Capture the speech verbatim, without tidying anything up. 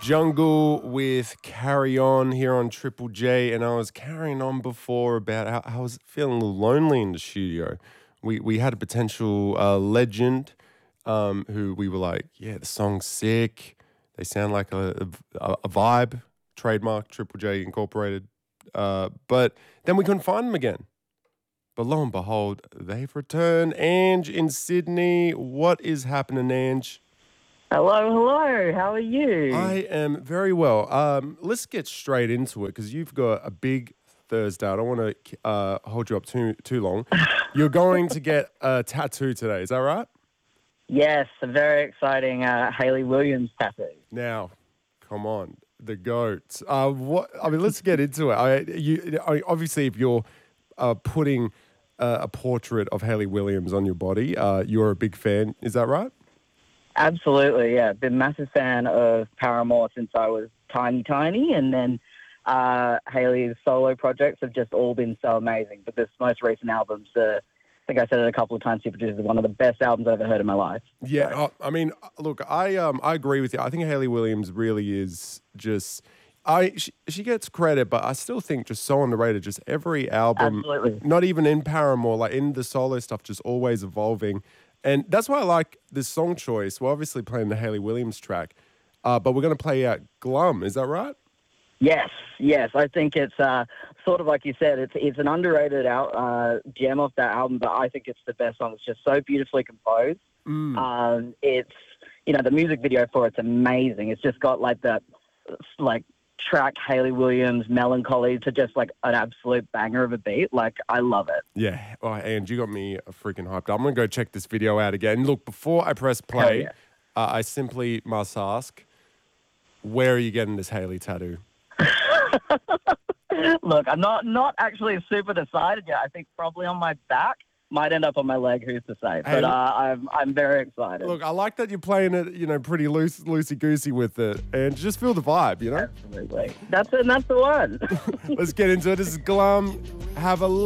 Jungle with Carry On here on Triple J, and I was carrying on before about how I was feeling a little lonely in the studio. We we had a potential uh, legend um, who we were like, yeah, the song's sick. They sound like a, a, a vibe, trademark Triple J Incorporated. Uh, but then we couldn't find them again. But lo and behold, they've returned. Ange in Sydney. What is happening, Ange? Hello, hello. How are you? I am very well. Um, let's get straight into it because you've got a big Thursday. I don't want to uh, hold you up too too long. You're going to get a tattoo today. Is that right? Yes, a very exciting uh, Hayley Williams tattoo. Now, come on, the goat. Uh, what? I mean, let's get into it. I, you, I, obviously, if you're uh, putting uh, a portrait of Hayley Williams on your body, uh, you're a big fan. Is that right? Absolutely, yeah. Been a massive fan of Paramore since I was tiny, tiny, and then uh, Hayley's solo projects have just all been so amazing. But this most recent album's, uh, I think I said it a couple of times, she produced one of the best albums I've ever heard in my life. Yeah, So. uh, I mean, look, I um, I agree with you. I think Hayley Williams really is just. I she, she gets credit, but I still think just so underrated. Just every album, Absolutely. Not even in Paramore, like in the solo stuff, just always evolving. And that's why I like this song choice. We're obviously playing the Hayley Williams track, uh, but we're going to play out Glum. Is that right? Yes, yes. I think it's uh, sort of like you said, it's it's an underrated out, uh, gem off that album, but I think it's the best song. It's just so beautifully composed. Mm. Um, it's, you know, the music video for it's amazing. It's just got like that, like, track Hayley Williams melancholy to just like an absolute banger of a beat. Like, I love it. Yeah. Oh, and you got me freaking hyped. I'm going to go check this video out again. Look, before I press play, yeah. uh, I simply must ask, where are you getting this Hayley tattoo? Look, I'm not not actually super decided yet. I think probably on my back. Might end up on my leg, who's to say? But uh, I'm I'm very excited. Look, I like that you're playing it, you know, pretty loose, loosey-goosey with it, and just feel the vibe, you know? Absolutely. That's it, and that's the one. Let's get into it. This is Glum. Have a